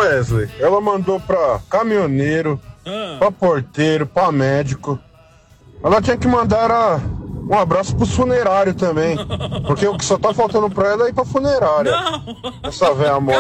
Wesley, ela mandou pra caminhoneiro, pra porteiro, pra médico. Ela tinha que mandar um abraço pros funerários também. Porque o que só tá faltando pra ela é ir pra funerária. Não! Essa véia morta.